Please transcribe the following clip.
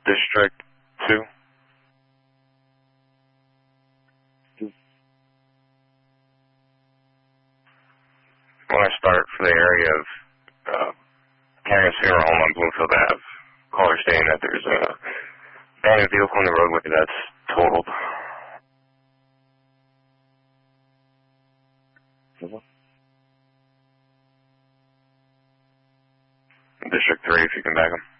District 2. When I start for the area of Canyon Funeral Home on Bloomfield Ave, caller stating that there's a abandoned vehicle in the roadway that's totaled. District 3, if you can back him.